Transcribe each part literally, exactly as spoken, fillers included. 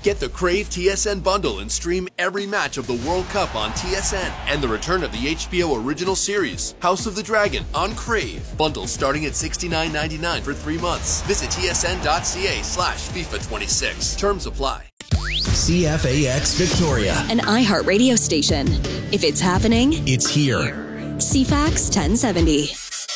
Get the Crave T S N bundle and stream every match of the World Cup on T S N and the return of the H B O original series, House of the Dragon, on Crave. Bundle starting at sixty-nine ninety-nine for three months. Visit tsn.ca slash FIFA twenty-six. Terms apply. C F A X Victoria, an iHeart radio station. If it's happening, it's here. C FAX ten seventy.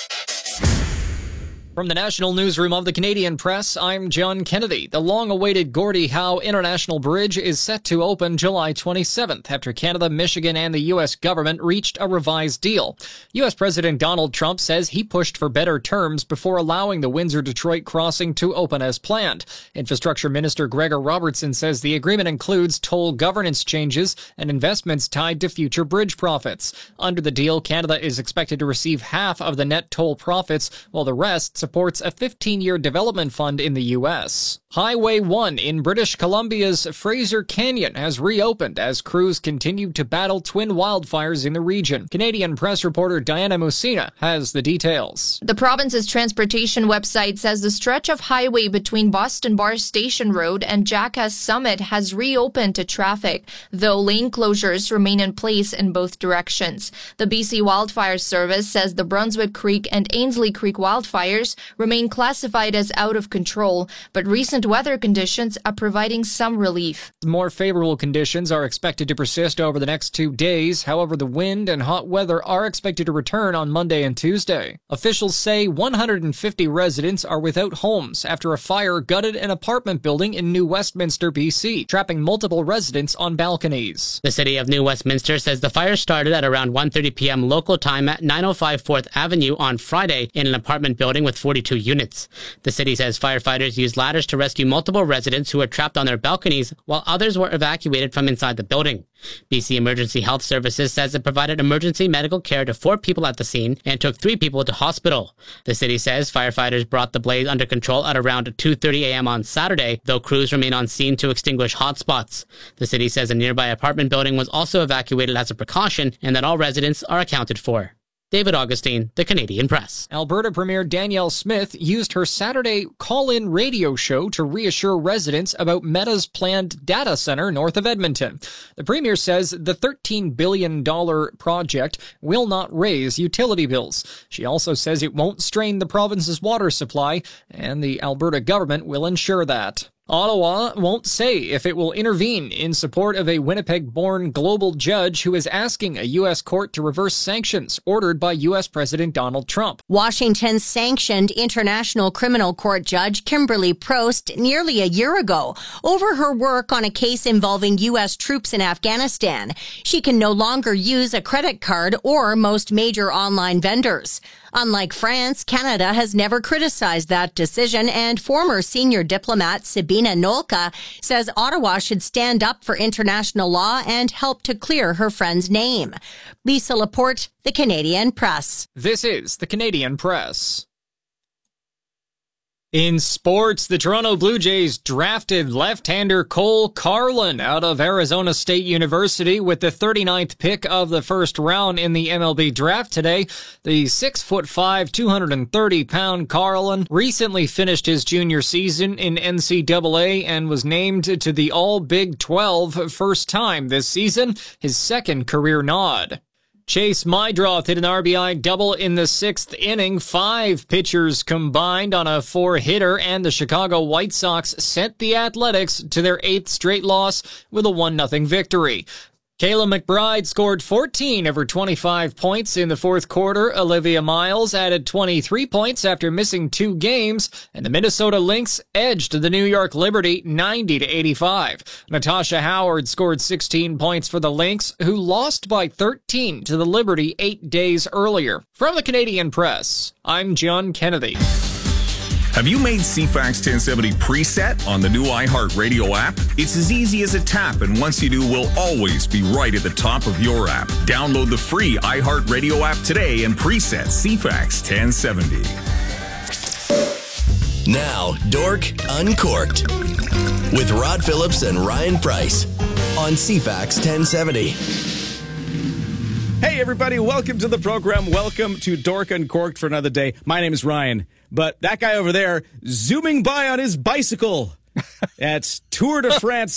From the National Newsroom of the Canadian Press, I'm John Kennedy. The long-awaited Gordie Howe International Bridge is set to open July twenty-seventh after Canada, Michigan, and the U S government reached a revised deal. U S President Donald Trump says he pushed for better terms before allowing the Windsor-Detroit crossing to open as planned. Infrastructure Minister Gregor Robertson says the agreement includes toll governance changes and investments tied to future bridge profits. Under the deal, Canada is expected to receive half of the net toll profits, while the rest supports a fifteen-year development fund in the U S. Highway one in British Columbia's Fraser Canyon has reopened as crews continue to battle twin wildfires in the region. Canadian Press reporter Diana Musina has the details. The province's transportation website says the stretch of highway between Boston Bar Station Road and Jackass Summit has reopened to traffic, though lane closures remain in place in both directions. The B C Wildfire Service says the Brunswick Creek and Ainslie Creek wildfires remain classified as out of control, but recent weather conditions are providing some relief. More favorable conditions are expected to persist over the next two days. However, the wind and hot weather are expected to return on Monday and Tuesday. Officials say one hundred fifty residents are without homes after a fire gutted an apartment building in New Westminster, B C, trapping multiple residents on balconies. The city of New Westminster says the fire started at around one thirty p.m. local time at nine oh five fourth Avenue on Friday in an apartment building with forty-two units. The city says firefighters used ladders to rescue multiple residents who were trapped on their balconies, while others were evacuated from inside the building. B C Emergency Health Services says it provided emergency medical care to four people at the scene and took three people to hospital. The city says firefighters brought the blaze under control at around two thirty a.m. on Saturday, though crews remain on scene to extinguish hotspots. The city says a nearby apartment building was also evacuated as a precaution and that all residents are accounted for. David Augustine, The Canadian Press. Alberta Premier Danielle Smith used her Saturday call-in radio show to reassure residents about Meta's planned data center north of Edmonton. The Premier says the thirteen billion dollars project will not raise utility bills. She also says it won't strain the province's water supply, and the Alberta government will ensure that. Ottawa won't say if it will intervene in support of a Winnipeg-born global judge who is asking a U S court to reverse sanctions ordered by U S President Donald Trump. Washington sanctioned International Criminal Court Judge Kimberly Prost nearly a year ago over her work on a case involving U S troops in Afghanistan. She can no longer use a credit card or most major online vendors. Unlike France, Canada has never criticized that decision, and former senior diplomat Sabina Nolka says Ottawa should stand up for international law and help to clear her friend's name. Lisa Laporte, The Canadian Press. This is The Canadian Press. In sports, the Toronto Blue Jays drafted left-hander Cole Carlin out of Arizona State University with the thirty-ninth pick of the first round in the M L B draft today. The six foot five, two hundred thirty pound Carlin recently finished his junior season in N C double A and was named to the All-Big twelve first time this season, his second career nod. Chase Meidroth hit an R B I double in the sixth inning. Five pitchers combined on a four-hitter, and the Chicago White Sox sent the Athletics to their eighth straight loss with a one nothing victory. Kayla McBride scored fourteen of her twenty-five points in the fourth quarter. Olivia Miles added twenty-three points after missing two games, and the Minnesota Lynx edged the New York Liberty ninety to eighty-five. Natasha Howard scored sixteen points for the Lynx, who lost by thirteen to the Liberty eight days earlier. From the Canadian Press, I'm John Kennedy. Have you made C FAX ten seventy preset on the new iHeartRadio app? It's as easy as a tap, and once you do, we'll always be right at the top of your app. Download the free iHeartRadio app today and preset C FAX ten seventy. Now, Dork Uncorked with Rod Phillips and Ryan Price on C FAX ten seventy. Hey, everybody. Welcome to the program. Welcome to Dork Uncorked for another day. My name is Ryan, but that guy over there zooming by on his bicycle. That's Tour de France